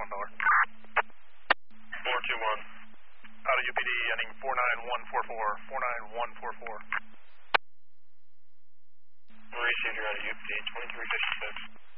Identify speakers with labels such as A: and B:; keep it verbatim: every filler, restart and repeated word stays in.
A: one dollar.
B: four two one.
A: Out of U P D, ending four nine one four four, four nine one four four.
B: Received, you're out of U P D, twenty-three fifty-six.